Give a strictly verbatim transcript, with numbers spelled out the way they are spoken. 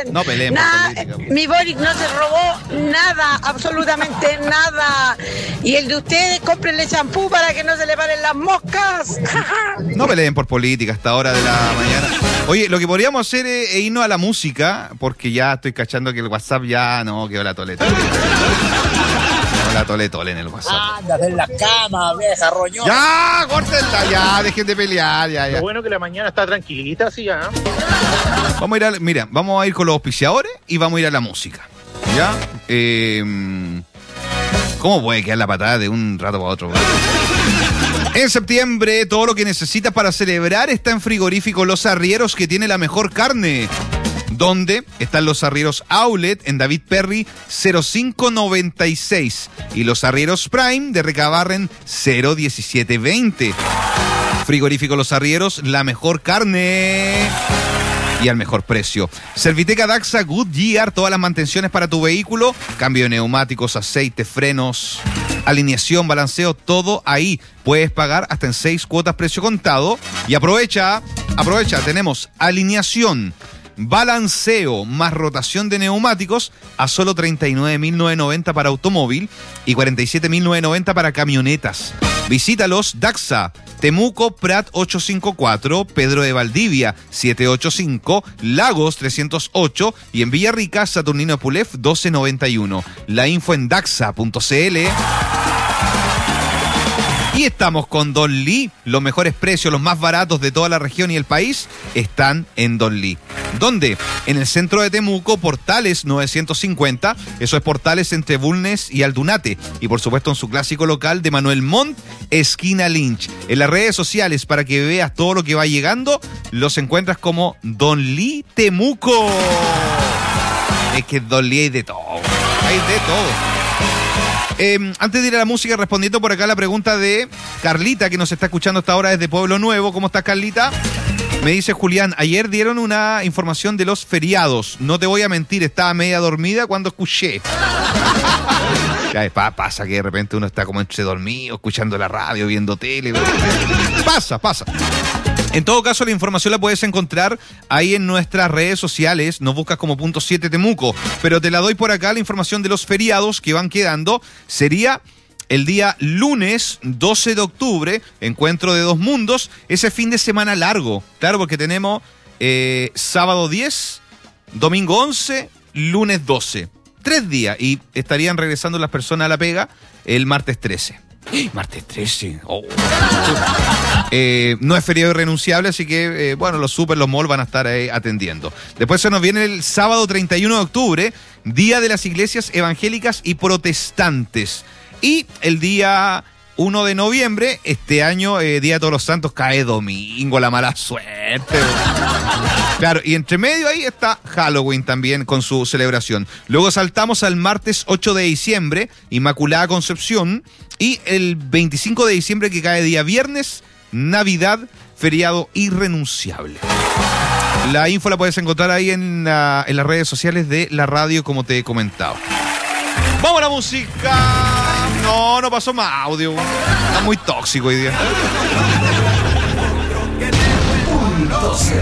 No peleen por Nah, política. mi Boric no se robó nada, absolutamente nada. Y el de ustedes, cómprenle champú para que no se le paren las moscas. No peleen por política hasta hora de la mañana. Oye, lo que podríamos hacer es irnos a la música, porque ya estoy cachando que el WhatsApp ya no quedó la toleta. Quedó la toletole en el WhatsApp. Andas en la cama, vieja roñosa. ¡Ya! ¡Córtenla! Ya, dejen de pelear, ya, ya. Lo bueno que la mañana está tranquilita, así ya. Vamos a ir a, mira, vamos a ir con los auspiciadores y vamos a ir a la música. ¿Ya? Eh, ¿Cómo puede quedar la patada de un rato para otro? En septiembre, todo lo que necesitas para celebrar está en Frigorífico Los Arrieros, que tiene la mejor carne. ¿Dónde? Están Los Arrieros Outlet en David Perry cero cinco noventa y seis y Los Arrieros Prime de Recabarren cero diecisiete veinte. Frigorífico Los Arrieros, la mejor carne y al mejor precio. Serviteca Daxa Goodyear, todas las mantenciones para tu vehículo, cambio de neumáticos, aceite, frenos, alineación, balanceo, todo ahí. Puedes pagar hasta en seis cuotas precio contado. Y aprovecha, aprovecha, tenemos alineación, balanceo más rotación de neumáticos a solo treinta y nueve mil novecientos noventa para automóvil y cuarenta y siete mil novecientos noventa para camionetas. Visítalos, Daxa, Temuco, Prat ochocientos cincuenta y cuatro, Pedro de Valdivia setecientos ochenta y cinco, Lagos trescientos ocho y en Villarrica, Saturnino de Pulef doce noventa y uno. La info en daxa punto cl. Y estamos con Don Lee. Los mejores precios, los más baratos de toda la región y el país están en Don Lee. ¿Dónde? En el centro de Temuco, Portales novecientos cincuenta. Eso es Portales entre Bulnes y Aldunate. Y por supuesto en su clásico local de Manuel Montt, esquina Lynch. En las redes sociales, para que veas todo lo que va llegando, los encuentras como Don Lee Temuco. Es que Don Lee hay de todo. Hay de todo. Eh, antes de ir a la música, respondiendo por acá la pregunta de Carlita, que nos está escuchando hasta ahora desde Pueblo Nuevo. ¿Cómo estás, Carlita? Me dice Julián, ayer dieron una información de los feriados. No te voy a mentir, estaba media dormida cuando escuché. Ya, pasa que de repente uno está como entre dormido, escuchando la radio, viendo tele. Pasa, pasa. En todo caso, la información la puedes encontrar ahí en nuestras redes sociales. Nos buscas como punto siete Temuco. Pero te la doy por acá, la información de los feriados que van quedando. Sería el día lunes doce de octubre, encuentro de dos mundos. Ese fin de semana largo. Claro, porque tenemos eh, sábado diez, domingo once, lunes doce. Tres días. Y estarían regresando las personas a la pega el martes trece. Martes trece. Oh. Eh, no es feriado irrenunciable, así que, eh, bueno, los super, los malls van a estar ahí atendiendo. Después se nos viene el sábado treinta y uno de octubre, Día de las Iglesias Evangélicas y Protestantes. Y el día uno de noviembre, este año, eh, Día de Todos los Santos, cae domingo, la mala suerte. Claro, y entre medio ahí está Halloween también con su celebración. Luego saltamos al martes ocho de diciembre, Inmaculada Concepción. Y el veinticinco de diciembre, que cae día viernes, Navidad, feriado irrenunciable. La info la puedes encontrar ahí en, uh, en las redes sociales de la radio, como te he comentado. ¡Vamos a la música! No, no pasó más audio. Está muy tóxico hoy día.